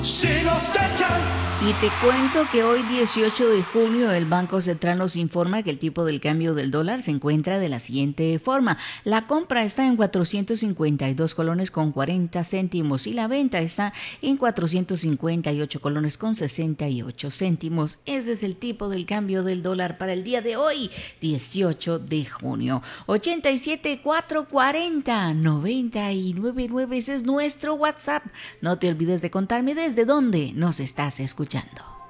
Si nos dejan. Y te cuento que hoy 18 de junio el Banco Central nos informa que el tipo del cambio del dólar se encuentra de la siguiente forma. La compra está en 452 colones con 40 céntimos y la venta está en 458 colones con 68 céntimos. Ese es el tipo del cambio del dólar para el día de hoy, 18 de junio. 87 440 999, ese es nuestro WhatsApp. No te olvides de contarme desde dónde nos estás escuchando.